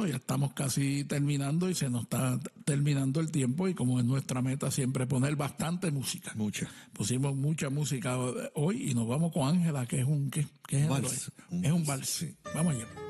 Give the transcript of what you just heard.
bueno, ya estamos casi terminando y se nos está terminando el tiempo, y como es nuestra meta siempre poner bastante música. Mucha. Pusimos mucha música hoy y nos vamos con Ángela, que es un... ¿qué género vals. es? Es un vals. Sí. Vamos allá.